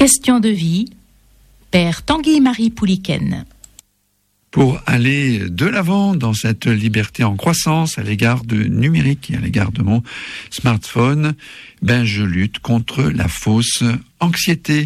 Question de vie, Père Tanguy-Marie Pouliken. Pour aller de l'avant dans cette liberté en croissance à l'égard du numérique et à l'égard de mon smartphone, je lutte contre la fausse anxiété.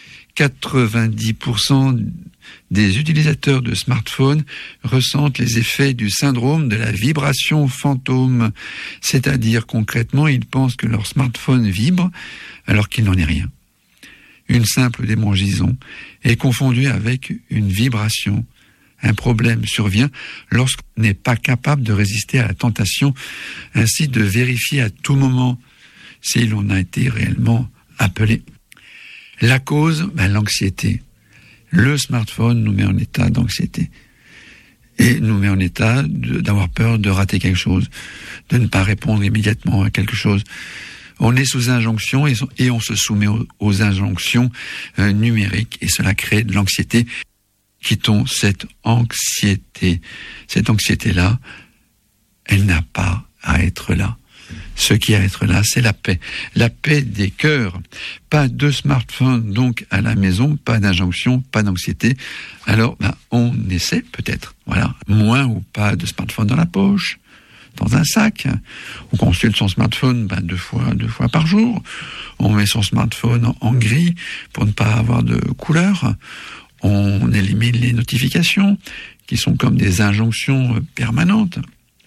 90% des utilisateurs de smartphones ressentent les effets du syndrome de la vibration fantôme. C'est-à-dire concrètement, ils pensent que leur smartphone vibre alors qu'il n'en est rien. Une simple démangeaison est confondue avec une vibration. Un problème survient lorsqu'on n'est pas capable de résister à la tentation, ainsi de vérifier à tout moment si l'on a été réellement appelé. La cause, l'anxiété. Le smartphone nous met en état d'anxiété et nous met en état d'avoir peur de rater quelque chose, de ne pas répondre immédiatement à quelque chose. On est sous injonction et on se soumet aux injonctions numériques et cela crée de l'anxiété. Quittons cette anxiété. Cette anxiété-là, elle n'a pas à être là. Ce qui a à être là, c'est la paix. La paix des cœurs. Pas de smartphone, donc, à la maison, pas d'injonction, pas d'anxiété. Alors, on essaie peut-être. Voilà. Moins ou pas de smartphone dans la poche, dans un sac. On consulte son smartphone deux fois par jour. On met son smartphone en gris pour ne pas avoir de couleur. On élimine les notifications qui sont comme des injonctions permanentes.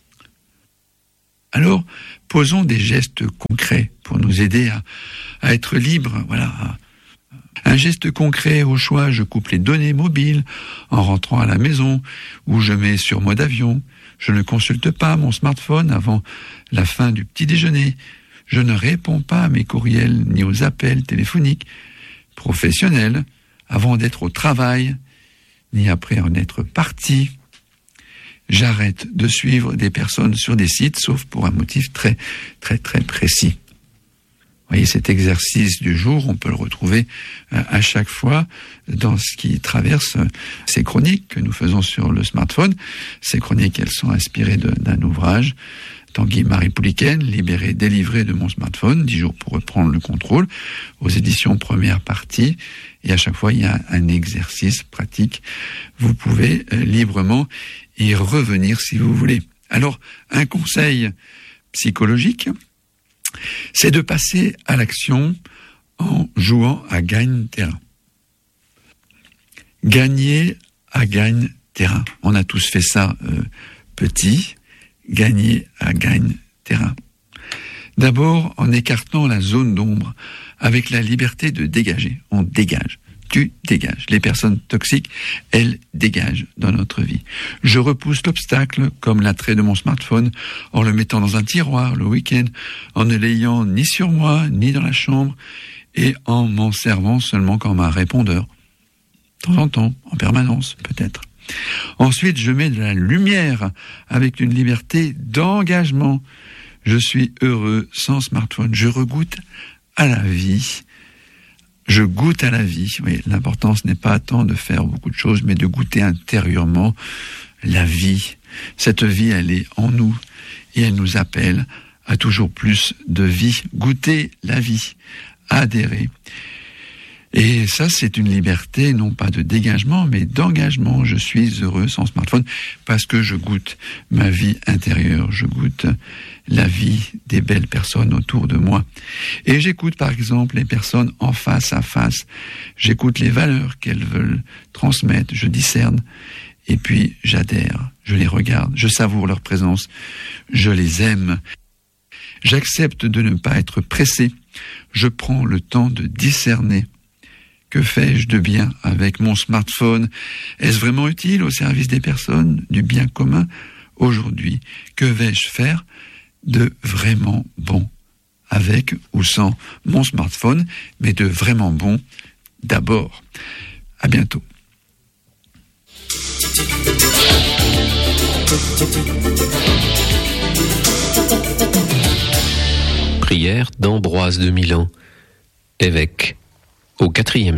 Alors, posons des gestes concrets pour nous aider à être libres. Voilà. Un geste concret au choix, je coupe les données mobiles en rentrant à la maison ou je mets sur mode avion. Je ne consulte pas mon smartphone avant la fin du petit déjeuner. Je ne réponds pas à mes courriels ni aux appels téléphoniques professionnels avant d'être au travail, ni après en être parti. J'arrête de suivre des personnes sur des sites, sauf pour un motif très, très, très précis. Vous voyez, cet exercice du jour, on peut le retrouver à chaque fois dans ce qui traverse ces chroniques que nous faisons sur le smartphone. Ces chroniques, elles sont inspirées d'un ouvrage, Tanguy-Marie Pouliken, Libéré, délivré de mon smartphone, 10 jours pour reprendre le contrôle, aux éditions première partie. Et à chaque fois, il y a un exercice pratique. Vous pouvez librement y revenir si vous voulez. Alors, un conseil psychologique, c'est de passer à l'action en jouant à gagne-terrain. Gagner à gagne-terrain. On a tous fait ça petit. Gagner à gagne-terrain. D'abord, en écartant la zone d'ombre, avec la liberté de dégager. On dégage. Tu dégages. Les personnes toxiques, elles dégagent dans notre vie. Je repousse l'obstacle, comme l'attrait de mon smartphone, en le mettant dans un tiroir le week-end, en ne l'ayant ni sur moi, ni dans la chambre, et en m'en servant seulement comme un répondeur. De temps en temps, en permanence, peut-être. Ensuite, je mets de la lumière avec une liberté d'engagement. Je suis heureux sans smartphone. Je regoute à la vie. Je goûte à la vie. Oui, l'important, ce n'est pas tant de faire beaucoup de choses, mais de goûter intérieurement la vie. Cette vie, elle est en nous et elle nous appelle à toujours plus de vie. Goûter la vie. Adhérer. Et ça, c'est une liberté, non pas de dégagement, mais d'engagement. Je suis heureux sans smartphone parce que je goûte ma vie intérieure. Je goûte la vie des belles personnes autour de moi. Et j'écoute, par exemple, les personnes en face à face. J'écoute les valeurs qu'elles veulent transmettre. Je discerne. Et puis, j'adhère. Je les regarde. Je savoure leur présence. Je les aime. J'accepte de ne pas être pressé. Je prends le temps de discerner. Que fais-je de bien avec mon smartphone? Est-ce vraiment utile au service des personnes, du bien commun? Aujourd'hui, que vais-je faire de vraiment bon, avec ou sans mon smartphone, mais de vraiment bon d'abord. À bientôt. Prière d'Ambroise de Milan, évêque au IVe siècle.